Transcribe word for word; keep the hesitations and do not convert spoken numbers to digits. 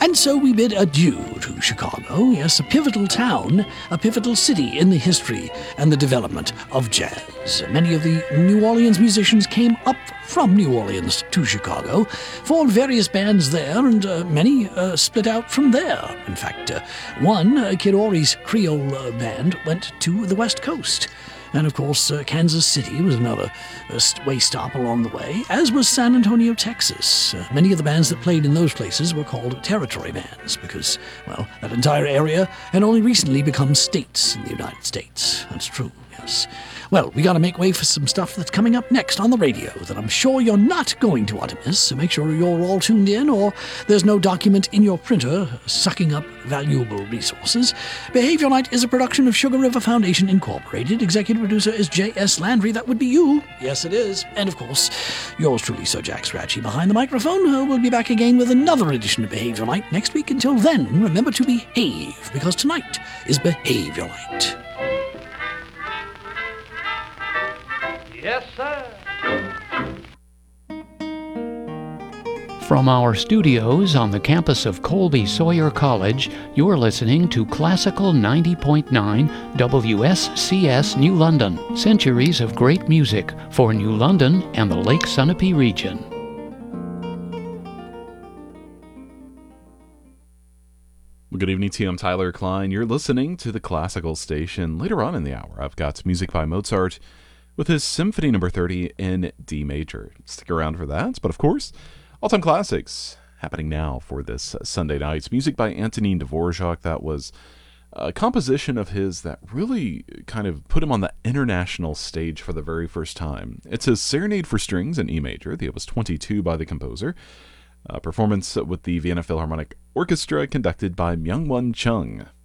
And so we bid adieu to Chicago, yes, a pivotal town, a pivotal city in the history and the development of jazz. Many of the New Orleans musicians came up from New Orleans to Chicago, formed various bands there, and uh, many uh, split out from there. In fact, uh, one, uh, Kid Ory's Creole uh, band, went to the West Coast. And of course, uh, Kansas City was another uh, way stop along the way, as was San Antonio, Texas. Uh, many of the bands that played in those places were called territory bands because, well, that entire area had only recently become states in the United States. That's true, yes. Well, we gotta make way for some stuff that's coming up next on the radio that I'm sure you're not going to want to miss, so make sure you're all tuned in or there's no document in your printer sucking up valuable resources. Behavior Night is a production of Sugar River Foundation Incorporated. Executive producer is J S Landry. That would be you. Yes, it is. And of course, yours truly, Sir Jack Scratchy, behind the microphone. Uh, we'll be back again with another edition of Behavior Night next week. Until then, remember to behave, because tonight is Behavior Night. Yes, sir. From our studios on the campus of Colby Sawyer College, you're listening to Classical ninety point nine W S C S New London. Centuries of great music for New London and the Lake Sunapee region. Well, good evening to you. I'm Tyler Klein. You're listening to the Classical Station. Later on in the hour, I've got music by Mozart with his Symphony Number thirty in D major. Stick around for that. But of course, all-time classics happening now for this uh, Sunday night. Music by Antonin Dvorak. That was a composition of his that really kind of put him on the international stage for the very first time. It's his Serenade for Strings in E major, the Opus twenty-two by the composer. A performance with the Vienna Philharmonic Orchestra conducted by Myung-Whun Chung.